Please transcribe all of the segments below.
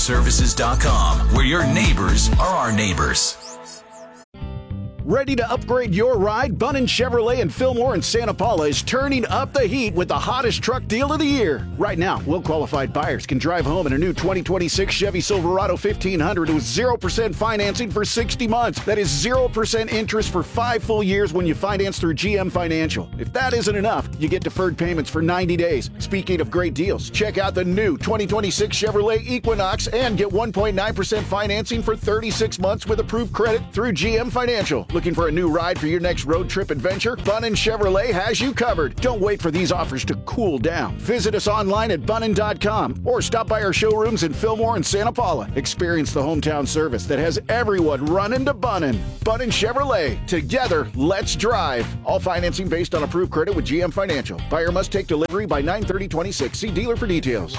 Services.com, where your neighbors are our neighbors. Ready to upgrade your ride? Bunnin Chevrolet in Fillmore and Santa Paula is turning up the heat with the hottest truck deal of the year. Right now, well-qualified buyers can drive home in a new 2026 Chevy Silverado 1500 with 0% financing for 60 months. That is 0% interest for 5 full years when you finance through GM Financial. If that isn't enough, you get deferred payments for 90 days. Speaking of great deals, check out the new 2026 Chevrolet Equinox and get 1.9% financing for 36 months with approved credit through GM Financial. Looking for a new ride for your next road trip adventure? Bunnin Chevrolet has you covered. Don't wait for these offers to cool down. Visit us online at bunnin.com or stop by our showrooms in Fillmore and Santa Paula. Experience the hometown service that has everyone running to Bunnin. Bunnin Chevrolet. Together, let's drive. All financing based on approved credit with GM Financial. Buyer must take delivery by 9/30/26. See dealer for details.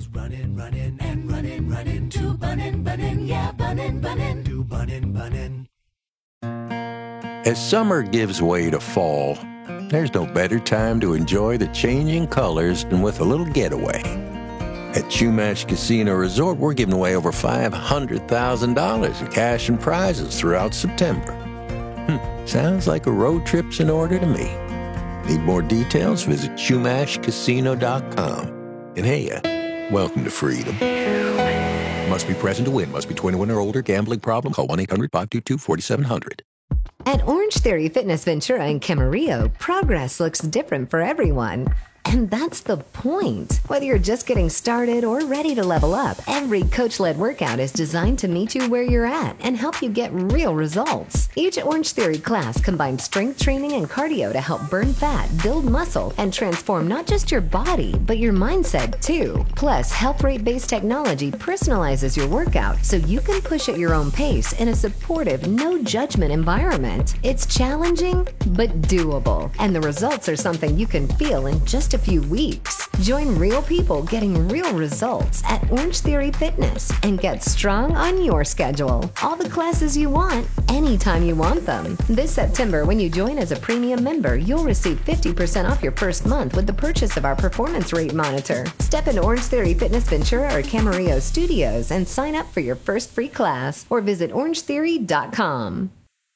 Running to Bunnin, yeah, Bunnin, to Bunnin. As summer gives way to fall, there's no better time to enjoy the changing colors than with a little getaway. At Chumash Casino Resort, we're giving away over $500,000 in cash and prizes throughout September. Sounds like a road trip's in order to me. Need more details? Visit ChumashCasino.com. And hey, welcome to freedom. Must be present to win. Must be 21 or older. Gambling problem? Call 1-800-522-4700. At Orange Theory Fitness Ventura in Camarillo, progress looks different for everyone. And that's the point. Whether you're just getting started or ready to level up, every coach-led workout is designed to meet you where you're at and help you get real results. Each Orange Theory class combines strength training and cardio to help burn fat, build muscle, and transform not just your body, but your mindset too. Plus, health rate-based technology personalizes your workout so you can push at your own pace in a supportive, no-judgment environment. It's challenging, but doable. And the results are something you can feel in just a few weeks. Join real people getting real results at Orange Theory Fitness and get strong on your schedule. All the classes you want, anytime you want them. This September, when you join as a premium member, you'll receive 50% off your first month with the purchase of our performance rate monitor. Step into Orange Theory Fitness Ventura or Camarillo Studios and sign up for your first free class or visit orangetheory.com.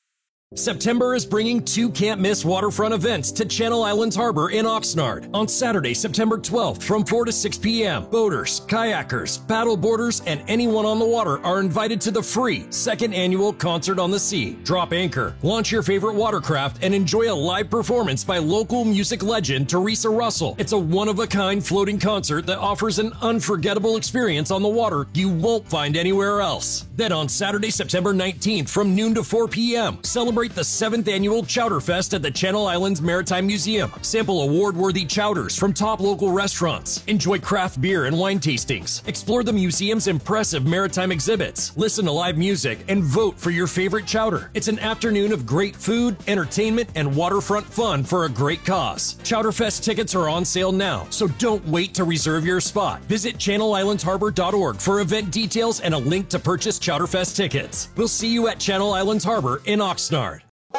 September is bringing 2 can't-miss waterfront events to Channel Islands Harbor in Oxnard. On Saturday, September 12th from 4 to 6 p.m., boaters, kayakers, paddleboarders, and anyone on the water are invited to the free 2nd annual Concert on the Sea. Drop anchor, launch your favorite watercraft, and enjoy a live performance by local music legend Teresa Russell. It's a one-of-a-kind floating concert that offers an unforgettable experience on the water you won't find anywhere else. Then on Saturday, September 19th from noon to 4 p.m., celebrate the 7th annual Chowder Fest at the Channel Islands Maritime Museum. Sample award-worthy chowders from top local restaurants. Enjoy craft beer and wine tastings. Explore the museum's impressive maritime exhibits. Listen to live music and vote for your favorite chowder. It's an afternoon of great food, entertainment, and waterfront fun for a great cause. Chowder Fest tickets are on sale now, so don't wait to reserve your spot. Visit channelislandsharbor.org for event details and a link to purchase Chowder Fest tickets. We'll see you at Channel Islands Harbor in Oxnard.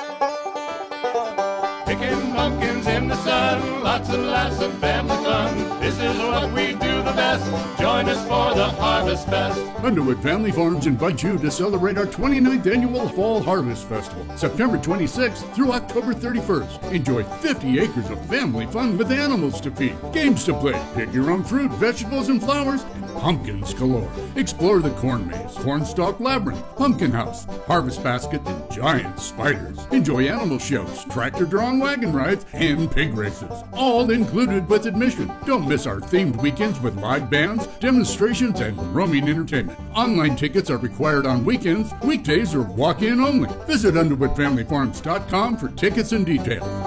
Picking pumpkins in the sun, lots of laughs and family fun. This is what we do the best. Join us for the Harvest Fest. Underwood Family Farms invite you to celebrate our 29th annual Fall Harvest Festival, September 26th through October 31st. Enjoy 50 acres of family fun with animals to feed, games to play, pick your own fruit, vegetables, and flowers, and pumpkins galore. Explore the corn maze, cornstalk labyrinth, pumpkin house, harvest basket, and giant spiders. Enjoy animal shows, tractor-drawn wagon rides, and pig races, all included with admission. Don't miss our themed weekends with live bands, demonstrations, and roaming entertainment. Online tickets are required on weekends, weekdays, or walk-in only. Visit UnderwoodFamilyFarms.com for tickets and details.